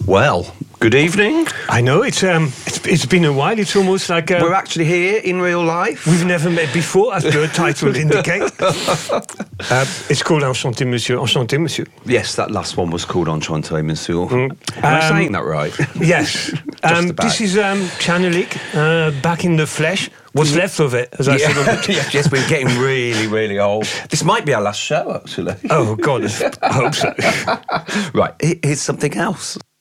Well, good evening. I know, it's been a while. It's almost like... We're actually here in real life. We've never met before, as the title indicates. It's called Enchanté, Monsieur. Enchanté, Monsieur. Yes, that last one was called Enchanté, Monsieur. Am I saying that right? Yes. This is Channelik, back in the flesh. What's left of it, as I said. Yes, we're getting really, really old. This might be our last show, actually. Oh, God, I hope so. Right, here's something else.